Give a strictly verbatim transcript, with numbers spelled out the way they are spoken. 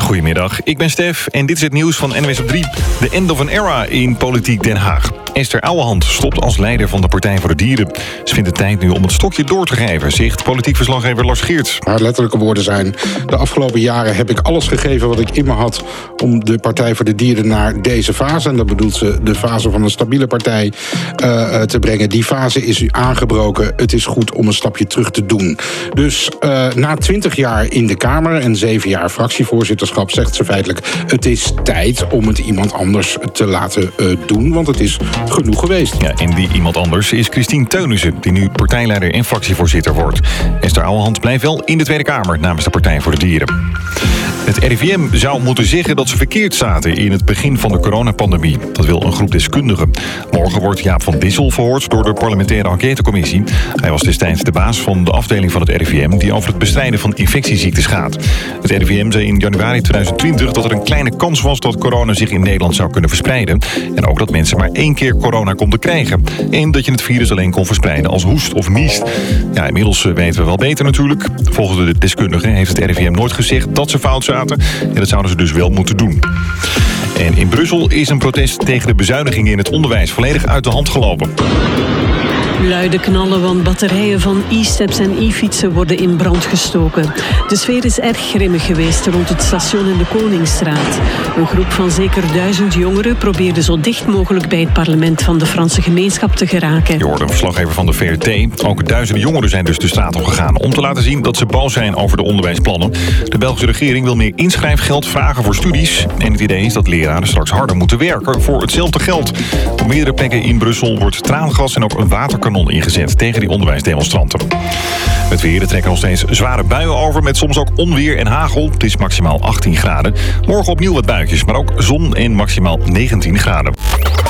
Goedemiddag, ik ben Stef en dit is het nieuws van N O S op drie. De end of an era in politiek Den Haag. Esther Ouwehand stopt als leider van de Partij voor de Dieren. Ze vindt het tijd nu om het stokje door te geven, zegt politiek verslaggever Lars Geerts. Haar letterlijke woorden zijn: de afgelopen jaren heb ik alles gegeven wat ik in me had om de Partij voor de Dieren naar deze fase, en dat bedoelt ze de fase van een stabiele partij, uh, te brengen. Die fase is u aangebroken. Het is goed om een stapje terug te doen. Dus uh, na twintig jaar in de Kamer en zeven jaar fractievoorzitterschap zegt ze feitelijk: het is tijd om het iemand anders te laten uh, doen, want het is genoeg geweest. Ja, en die iemand anders is Christine Teunissen, die nu partijleider en fractievoorzitter wordt. Esther Ouwehand blijft wel in de Tweede Kamer namens de Partij voor de Dieren. Het R I V M zou moeten zeggen dat ze verkeerd zaten in het begin van de coronapandemie. Dat wil een groep deskundigen. Morgen wordt Jaap van Dissel verhoord door de parlementaire enquêtecommissie. Hij was destijds de baas van de afdeling van het R I V M die over het bestrijden van infectieziektes gaat. Het R I V M zei in januari tweeduizend twintig dat er een kleine kans was dat corona zich in Nederland zou kunnen verspreiden. En ook dat mensen maar één keer corona konden krijgen. En dat je het virus alleen kon verspreiden als hoest of niest. Ja, inmiddels weten we wel beter natuurlijk. Volgens de deskundigen heeft het R I V M nooit gezegd dat ze fout zaten. En dat zouden ze dus wel moeten doen. En in Brussel is een protest tegen de bezuinigingen in het onderwijs volledig uit de hand gelopen. Luide knallen, want batterijen van e-steps en e-fietsen worden in brand gestoken. De sfeer is erg grimmig geweest rond het station in de Koningsstraat. Een groep van zeker duizend jongeren probeerde zo dicht mogelijk bij het parlement van de Franse gemeenschap te geraken. Je hoorde een verslaggever van de V R T. Ook duizenden jongeren zijn dus de straat op gegaan om te laten zien dat ze boos zijn over de onderwijsplannen. De Belgische regering wil meer inschrijfgeld vragen voor studies. En het idee is dat leraren straks harder moeten werken voor hetzelfde geld. Op meerdere plekken in Brussel wordt traangas en ook een waterkanon ingezet tegen die onderwijsdemonstranten. Het weer, er trekken nog steeds zware buien over met soms ook onweer en hagel. Het is maximaal achttien graden. Morgen opnieuw wat buitjes, maar ook zon en maximaal negentien graden.